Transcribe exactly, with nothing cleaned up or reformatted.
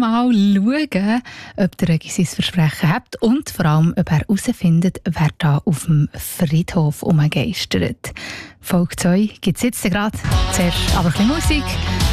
mal schauen, ob der Regi sein Versprechen hat und vor allem, ob er herausfindet, wer da auf dem Friedhof umgeistert. Folge zwei gibt es jetzt gerade. Zuerst aber ein bisschen Musik.